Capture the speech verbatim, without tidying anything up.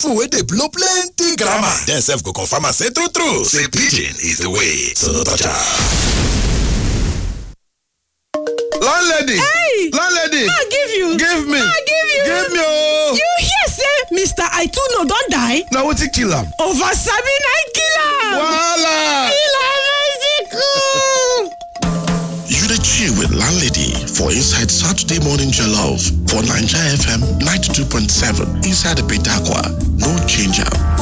food wey dey blow plenty grammar. Dem sef go confirm am say true true say pidgin is the way. So no touch am. Landlady! Hey! Landlady! I give you! Give me! I give you! Give me oh! You hear say Mister Aituno don die? Na wetin kill am? Over sabi na kill am! Wahala! Kill am Mexico! You dey chill with Landlady for inside Saturday Morning Jollof for Naija F M ninety-two point seven inside the Petakwa. No change up.